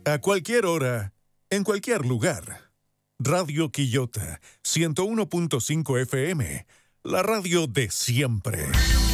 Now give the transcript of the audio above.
A cualquier hora, en cualquier lugar. Radio Quillota, 101.5 FM, la radio de siempre.